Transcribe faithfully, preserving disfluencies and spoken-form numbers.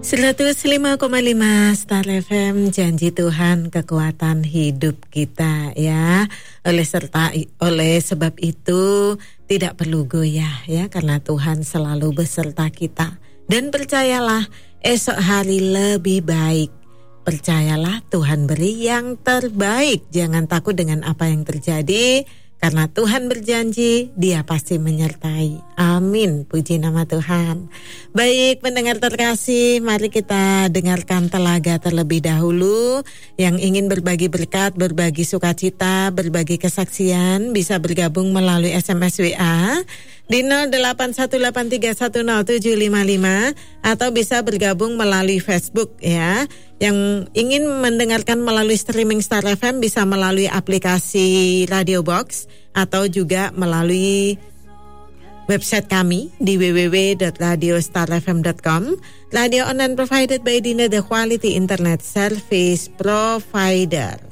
seratus lima koma lima Star F M, janji Tuhan kekuatan hidup kita ya. Oleh serta oleh sebab itu tidak perlu goyah ya, karena Tuhan selalu beserta kita. Dan percayalah, esok hari lebih baik. Percayalah, Tuhan beri yang terbaik. Jangan takut dengan apa yang terjadi, karena Tuhan berjanji, Dia pasti menyertai. Amin, puji nama Tuhan. Baik, pendengar terkasih, mari kita dengarkan telaga terlebih dahulu. Yang ingin berbagi berkat, berbagi sukacita, berbagi kesaksian, bisa bergabung melalui S M S W A di nol delapan satu delapan tiga satu nol tujuh lima lima, atau bisa bergabung melalui Facebook ya. Yang ingin mendengarkan melalui streaming Star F M bisa melalui aplikasi Radio Box atau juga melalui website kami di w w w dot radio star f m dot com. Radio online provided by Dina, the quality internet service provider.